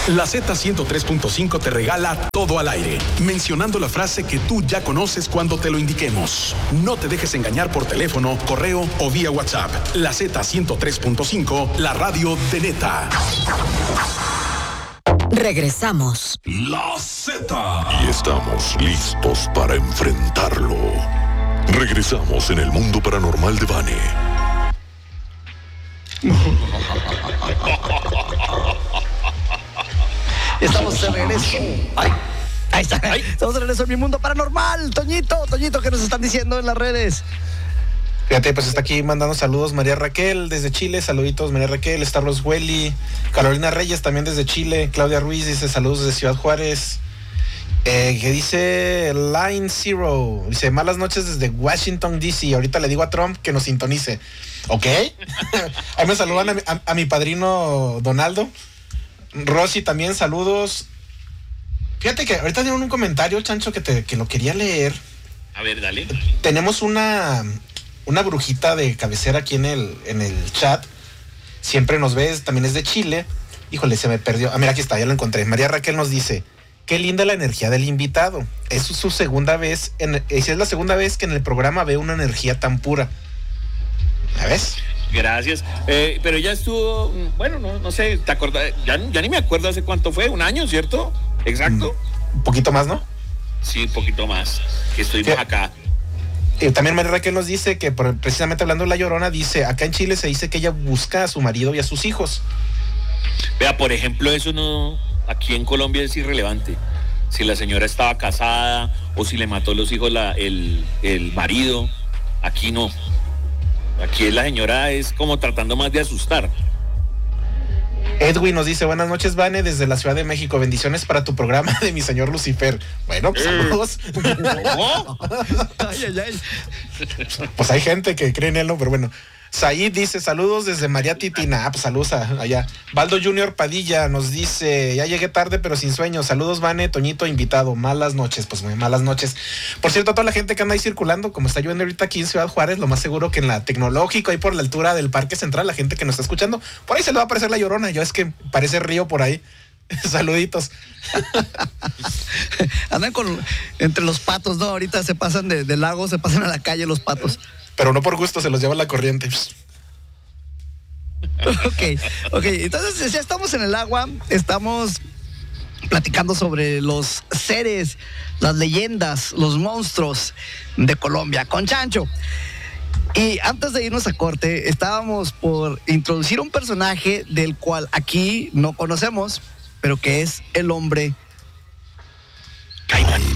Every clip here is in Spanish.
La Z103.5 te regala todo al aire, mencionando la frase que tú ya conoces cuando te lo indiquemos. No te dejes engañar por teléfono, correo o vía WhatsApp. La Z103.5, la radio de neta. Regresamos. La Z. Y estamos listos para enfrentarlo. Regresamos en el mundo paranormal de Vane. Estamos de regreso. Ay, ahí está. Ay. Estamos de regreso en mi mundo paranormal. Toñito, ¿qué nos están diciendo en las redes? Fíjate, pues está aquí mandando saludos María Raquel desde Chile, saluditos María Raquel, Starlos Welly, Carolina Reyes también desde Chile, Claudia Ruiz dice saludos desde Ciudad Juárez, que dice Line Zero, dice malas noches desde Washington DC, ahorita le digo a Trump que nos sintonice, ¿ok? Ahí me saludan a mi padrino Donaldo. Rosy también, saludos. Fíjate que ahorita dieron un comentario, Chancho, que lo quería leer. A ver, dale. Tenemos una brujita de cabecera aquí en el chat. Siempre nos ves, también es de Chile. Híjole, se me perdió. Ah, mira, aquí está, ya lo encontré. María Raquel nos dice, qué linda la energía del invitado. Es su segunda vez, es la segunda vez que en el programa veo una energía tan pura. ¿La ves? Gracias. Pero ella estuvo, bueno, no sé, ¿te acuerdas? Ya ni me acuerdo hace cuánto fue, un año, ¿cierto? Exacto. Un poquito más, ¿no? Sí, un poquito más, que estuvimos acá. También María Raquel nos dice que precisamente hablando de La Llorona, dice, acá en Chile se dice que ella busca a su marido y a sus hijos. Vea, por ejemplo, eso no, aquí en Colombia es irrelevante. Si la señora estaba casada o si le mató a los hijos el marido, aquí no. Aquí la señora es como tratando más de asustar. Edwin nos dice, buenas noches, Vane, desde la Ciudad de México. Bendiciones para tu programa de mi señor Lucifer. Bueno, pues saludos. ¿Cómo? Ay. Pues hay gente que cree en él, ¿no? Pero bueno. Said dice, saludos desde María Titina. Ah, pues saludos allá. Baldo Junior Padilla nos dice, ya llegué tarde pero sin sueño. Saludos, Vane, Toñito invitado. Malas noches, pues muy malas noches. Por cierto, a toda la gente que anda ahí circulando, como está lloviendo ahorita aquí en Ciudad Juárez, lo más seguro que en la Tecnológico, ahí por la altura del Parque Central, la gente que nos está escuchando, por ahí se le va a aparecer La Llorona. Yo es que parece río por ahí. Saluditos. Andan entre los patos, ¿no? Ahorita se pasan del lago, se pasan a la calle los patos. Pero no por gusto, se los lleva la corriente. Ok, entonces ya estamos en el agua, estamos platicando sobre los seres, las leyendas, los monstruos de Colombia con Chancho. Y antes de irnos a corte, estábamos por introducir un personaje del cual aquí no conocemos, pero que es el hombre Caimán.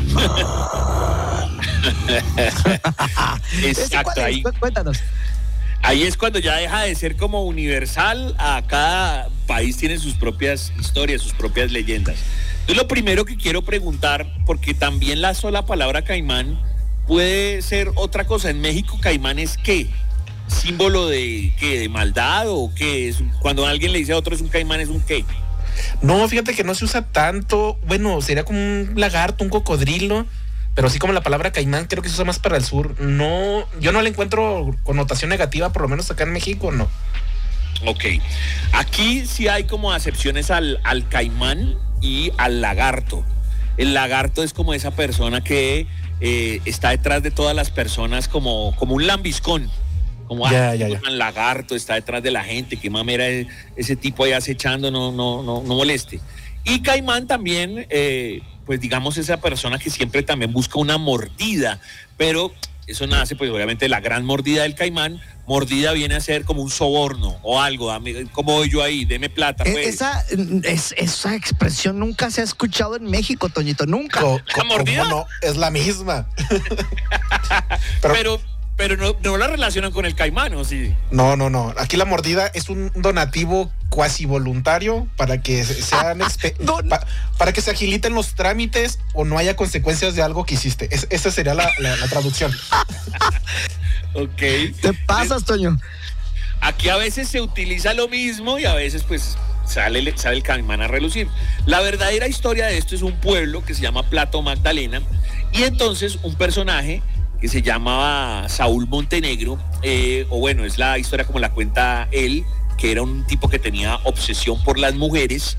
Exacto, ahí. Cuéntanos. Ahí es cuando ya deja de ser como universal, a cada país tiene sus propias historias, sus propias leyendas. Entonces lo primero que quiero preguntar, porque también la sola palabra caimán puede ser otra cosa. En México, caimán es ¿qué? ¿Símbolo de qué? ¿De maldad o qué? Es, cuando alguien le dice a otro es un caimán, ¿es un qué? No, fíjate que no se usa tanto. Bueno, sería como un lagarto, un cocodrilo. Pero así como la palabra caimán creo que se usa más para el sur. No, yo no le encuentro connotación negativa, por lo menos acá en México, no. Ok. Aquí sí hay como acepciones al caimán y al lagarto. El lagarto es como esa persona que está detrás de todas las personas como un lambiscón. Como un lagarto está detrás de la gente, que mamera ese tipo ahí acechando, no moleste. Y caimán también, pues digamos esa persona que siempre también busca una mordida, pero eso nace pues obviamente de la gran mordida del caimán. Mordida viene a ser como un soborno o algo, como voy yo ahí, deme plata. Pues. Esa expresión nunca se ha escuchado en México, Toñito, nunca. ¿La mordida? No, es la misma. Pero no la relacionan con el caimán, ¿o sí? No. Aquí la mordida es un donativo cuasi voluntario para que sean para que se agiliten los trámites o no haya consecuencias de algo que hiciste. Esa sería la traducción. Ok. Te pasas, Toño. Aquí a veces se utiliza lo mismo y a veces pues sale el caimán a relucir. La verdadera historia de esto es un pueblo que se llama Plato Magdalena y entonces un personaje que se llamaba Saúl Montenegro, o bueno, es la historia como la cuenta él, que era un tipo que tenía obsesión por las mujeres.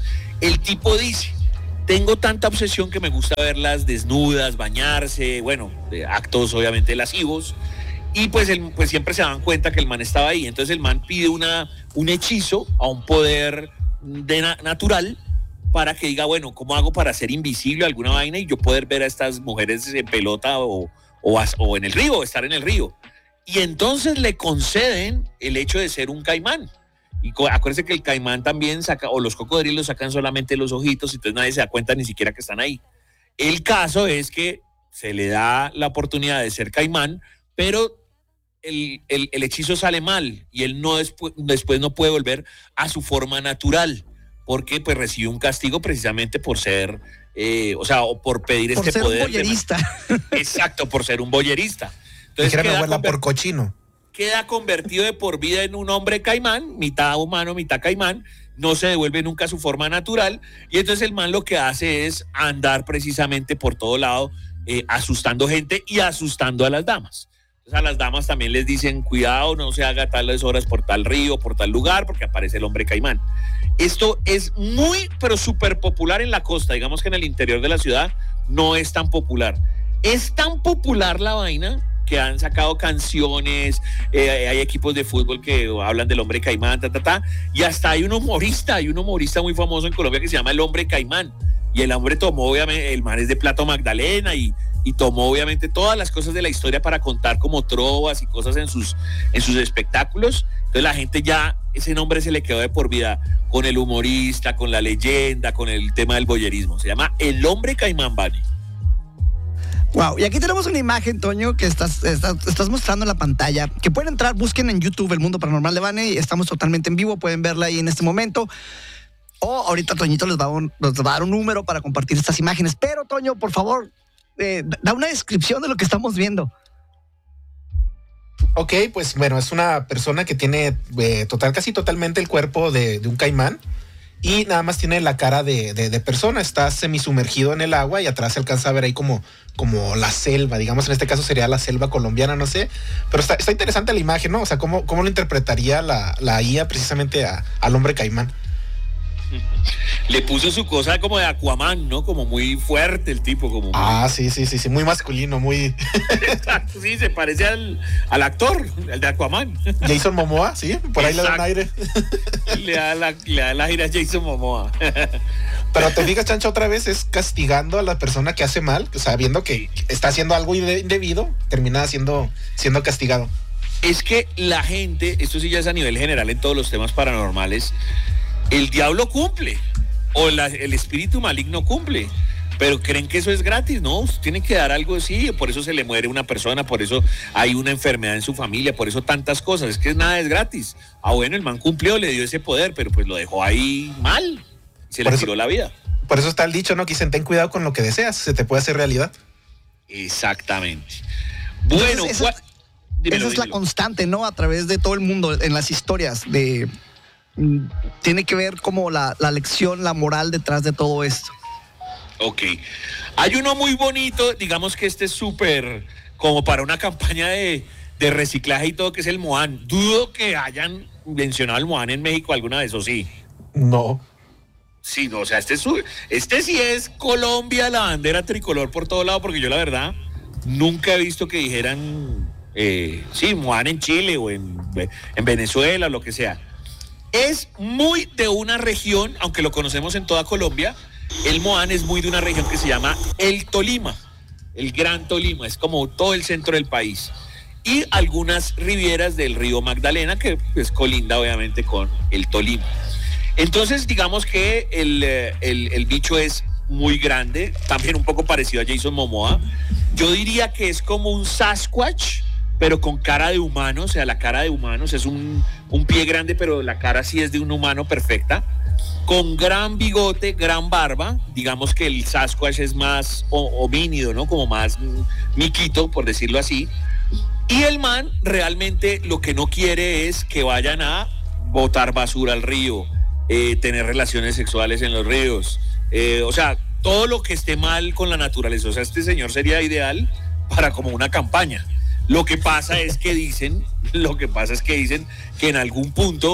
El tipo dice: tengo tanta obsesión que me gusta verlas desnudas, bañarse, bueno, de actos obviamente lascivos. Y pues siempre se dan cuenta que el man estaba ahí. Entonces el man pide un hechizo a un poder natural para que diga, bueno, ¿cómo hago para ser invisible alguna vaina y yo poder ver a estas mujeres en pelota o en el río, estar en el río? Y entonces le conceden el hecho de ser un caimán. Y acuérdense que el caimán también saca, o los cocodrilos sacan solamente los ojitos, entonces nadie se da cuenta ni siquiera que están ahí. El caso es que se le da la oportunidad de ser caimán, pero el hechizo sale mal y él después no puede volver a su forma natural, porque pues recibe un castigo precisamente por ser, o por pedir por este ser poder. Un boyerista. Exacto, por ser un boyerista. Entonces mi abuela por cochino. Queda convertido de por vida en un hombre caimán, mitad humano, mitad caimán, no se devuelve nunca a su forma natural, y entonces el man lo que hace es andar precisamente por todo lado, asustando gente y asustando a las damas. Entonces a las damas también les dicen, cuidado, no se haga tales horas por tal río, por tal lugar, porque aparece el hombre caimán. Esto es muy, pero súper popular en la costa. Digamos que en el interior de la ciudad no es tan popular. Es tan popular la vaina que han sacado canciones, hay equipos de fútbol que hablan del hombre caimán, y hasta hay un humorista muy famoso en Colombia que se llama el hombre caimán. Y el hombre tomó, obviamente, el man es de Plato Magdalena y tomó obviamente todas las cosas de la historia para contar como trovas y cosas en sus espectáculos. Entonces la gente ya, ese nombre se le quedó de por vida con el humorista, con la leyenda, con el tema del boyerismo. Se llama el hombre caimán, Vani. Wow, y aquí tenemos una imagen, Toño, que estás mostrando en la pantalla, que pueden entrar, busquen en YouTube El Mundo Paranormal de Vane, y estamos totalmente en vivo, pueden verla ahí en este momento. O ahorita Toñito les va a dar un número para compartir estas imágenes. Pero, Toño, por favor, da una descripción de lo que estamos viendo. Ok, pues bueno, es una persona que tiene casi totalmente el cuerpo de un caimán y nada más tiene la cara de persona. Está semisumergido en el agua y atrás se alcanza a ver ahí como la selva, digamos, en este caso sería la selva colombiana, no sé. Pero está interesante la imagen, ¿no? O sea, ¿cómo lo interpretaría la IA precisamente al hombre caimán? Le puso su cosa como de Aquaman, ¿no? Como muy fuerte el tipo, como sí, muy masculino, muy... Exacto, sí, se parece al actor, el de Aquaman. Jason Momoa, sí, por ahí. Exacto. Le dan aire. Le da la gira a Jason Momoa. Pero te fijas, Chancho, otra vez es castigando a la persona que hace mal, o sea, viendo que está haciendo algo indebido, termina siendo castigado. Es que la gente, esto sí ya es a nivel general en todos los temas paranormales, el diablo cumple o el espíritu maligno cumple, pero creen que eso es gratis, ¿no? Tienen que dar algo así, por eso se le muere una persona, por eso hay una enfermedad en su familia, por eso tantas cosas, es que nada es gratis. Bueno, el man cumplió, le dio ese poder, pero pues lo dejó ahí mal, se le tiró la vida. Por eso está el dicho, ¿no? Que dicen, ten cuidado con lo que deseas, se te puede hacer realidad. Exactamente. Bueno, esa es la constante, ¿no? A través de todo el mundo, en las historias tiene que ver como la lección, la moral detrás de todo esto. Ok. Hay uno muy bonito, digamos que este es súper como para una campaña de reciclaje y todo, que es el Moan. Dudo que hayan mencionado el Moan en México alguna vez, ¿o sí? No. Sí, no, o sea, este sí es Colombia, la bandera tricolor por todo lado, porque yo la verdad nunca he visto que dijeran, sí, Moan en Chile o en Venezuela o lo que sea. Es muy de una región, aunque lo conocemos en toda Colombia, el Moan es muy de una región que se llama el Tolima, el Gran Tolima, es como todo el centro del país. Y algunas rivieras del río Magdalena, que pues colinda obviamente con el Tolima. Entonces, digamos que el bicho es muy grande, también un poco parecido a Jason Momoa. Yo diría que es como un Sasquatch, pero con cara de humano, o sea, la cara de humanos, es un pie grande, pero la cara sí es de un humano perfecta, con gran bigote, gran barba. Digamos que el Sasquatch es más homínido, ¿no? Como más miquito, por decirlo así. Y el man realmente lo que no quiere es que vayan a botar basura al río, tener relaciones sexuales en los ríos, o sea, todo lo que esté mal con la naturaleza. O sea, este señor sería ideal para como una campaña. Lo que pasa es que dicen que en algún punto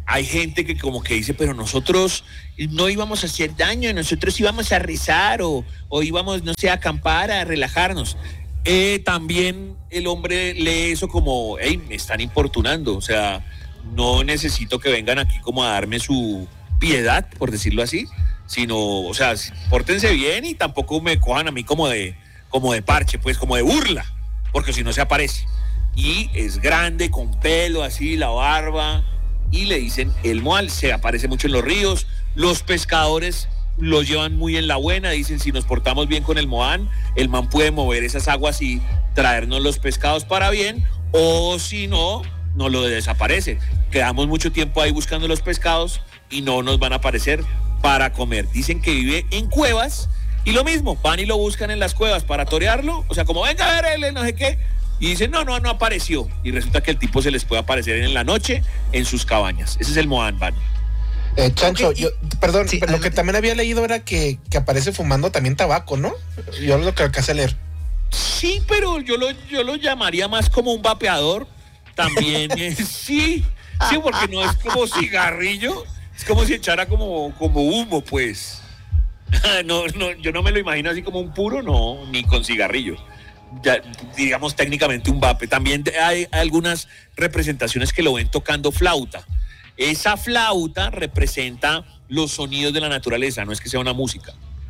hay gente que como que dice, pero nosotros no íbamos a hacer daño, nosotros íbamos a rezar o íbamos, no sé, a acampar, a relajarnos. También el hombre lee eso como, hey, me están importunando, o sea, no necesito que vengan aquí como a darme su piedad, por decirlo así, sino, o sea, pórtense bien y tampoco me cojan a mí como de parche, pues como de burla, porque si no se aparece. Y es grande, con pelo así, la barba, y le dicen el Moal, se aparece mucho en los ríos, los pescadores los llevan muy en la buena, dicen si nos portamos bien con el man puede mover esas aguas y traernos los pescados para bien, o si no, no lo desaparece. Quedamos mucho tiempo ahí buscando los pescados y no nos van a aparecer para comer. Dicen que vive en cuevas y lo mismo, van y lo buscan en las cuevas para torearlo, o sea, como venga a ver él, no sé qué, y dicen no apareció, y resulta que el tipo se les puede aparecer en la noche en sus cabañas. Ese es el Moan, Van. Chancho, Okay, perdón, sí, pero lo que también había leído era que aparece fumando también tabaco, ¿no? Yo lo que alcancé a leer. Sí, pero yo lo llamaría más como un vapeador. También sí, porque no es como cigarrillo, es como si echara como humo, pues. No, yo no me lo imagino así como un puro, no, ni con cigarrillo. Ya, digamos técnicamente un vape. También hay algunas representaciones que lo ven tocando flauta. Esa flauta representa los sonidos de la naturaleza, no es que sea una música.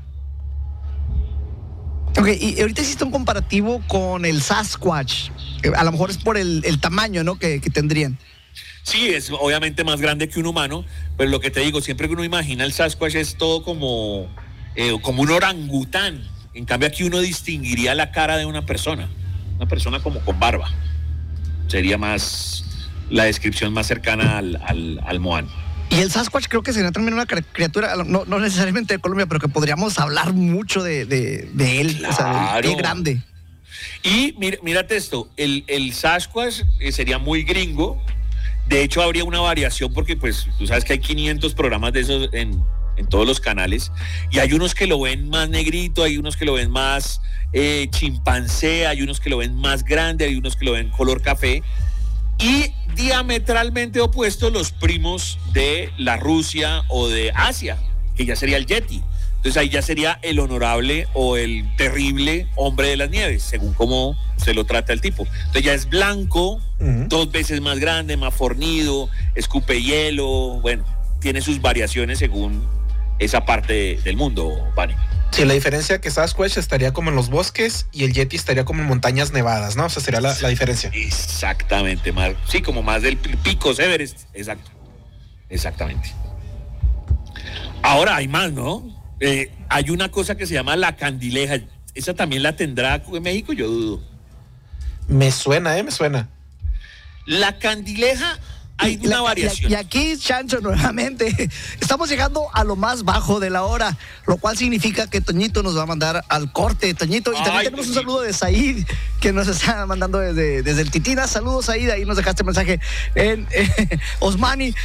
Ok, y ahorita hiciste un comparativo con el Sasquatch. A lo mejor es por el tamaño, ¿no? que tendrían. Sí, es obviamente más grande que un humano, pero lo que te digo, siempre que uno imagina el Sasquatch es todo como un orangután. En cambio aquí uno distinguiría la cara de una persona como con barba. Sería más la descripción más cercana al Moan. Y el Sasquatch creo que sería también una criatura, no necesariamente de Colombia, pero que podríamos hablar mucho de él. Claro. O sea, qué grande. Y mírate esto, el Sasquatch sería muy gringo. De hecho habría una variación porque pues tú sabes que hay 500 programas de esos en todos los canales, y hay unos que lo ven más negrito, hay unos que lo ven más chimpancé, hay unos que lo ven más grande, hay unos que lo ven color café, y diametralmente opuestos los primos de la Rusia o de Asia, que ya sería el Yeti. Entonces ahí ya sería el honorable o el terrible hombre de las nieves, según cómo se lo trata el tipo. Entonces ya es blanco, 2 veces más grande, más fornido, escupe hielo, bueno, tiene sus variaciones según esa parte del mundo, Vane. Sí, la diferencia que Sasquatch estaría como en los bosques y el Yeti estaría como en montañas nevadas, ¿no? O sea, sería la diferencia. Exactamente, más, sí, como más del pico Everest, exacto, exactamente. Ahora hay más, ¿no? Hay una cosa que se llama la candileja, ¿esa también la tendrá en México? Yo dudo. Me suena. La candileja, hay una variación. Y aquí, Chancho, nuevamente, estamos llegando a lo más bajo de la hora, lo cual significa que Toñito nos va a mandar al corte. Toñito, y también tenemos un saludo de Said, que nos está mandando desde el Titina. Saludos, Said, ahí nos dejaste mensaje en Osmani,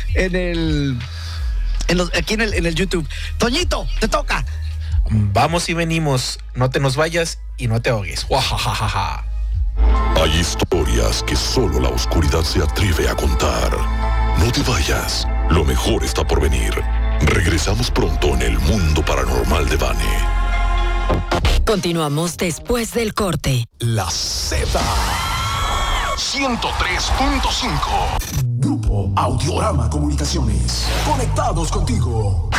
aquí en el YouTube. Toñito, te toca. Vamos y venimos, no te nos vayas y no te ahogues. ¡Guajajajaja! Hay historias que solo la oscuridad se atreve a contar. No te vayas, lo mejor está por venir. Regresamos pronto en el mundo paranormal de Vane. Continuamos después del corte. La Z 103.5. Grupo Audiorama Comunicaciones. Conectados contigo.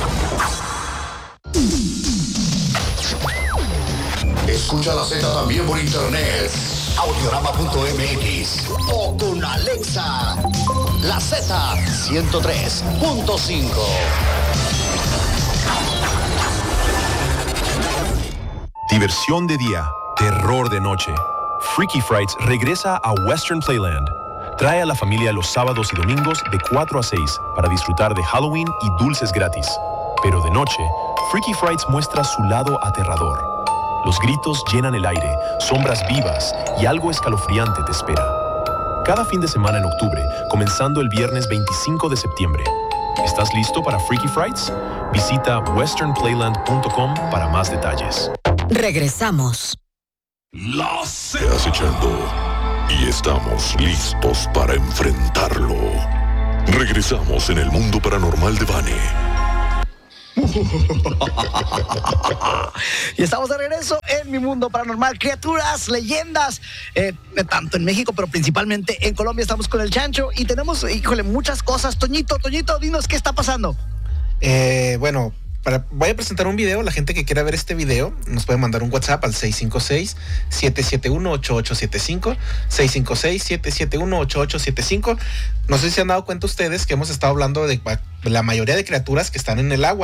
Escucha la Z también por internet. Audiorama.mx o con Alexa. La Z 103.5. Diversión de día, terror de noche. Freaky Frights regresa a Western Playland. Trae a la familia los sábados y domingos de 4 a 6 para disfrutar de Halloween y dulces gratis. Pero de noche, Freaky Frights muestra su lado aterrador. Los gritos llenan el aire, sombras vivas y algo escalofriante te espera. Cada fin de semana en octubre, comenzando el viernes 25 de septiembre. ¿Estás listo para Freaky Frights? Visita westernplayland.com para más detalles. Regresamos. La Z. Acechando y estamos listos para enfrentarlo. Regresamos en el mundo paranormal de Vane. Y estamos de regreso en Mi Mundo Paranormal. Criaturas, leyendas, tanto en México, pero principalmente en Colombia. Estamos con el Chancho y tenemos, híjole, muchas cosas. Toñito, dinos qué está pasando. Bueno, voy a presentar un video. La gente que quiera ver este video nos puede mandar un WhatsApp al 656-771-8875, 656-771-8875. No sé si se han dado cuenta ustedes que hemos estado hablando de la mayoría de criaturas que están en el agua.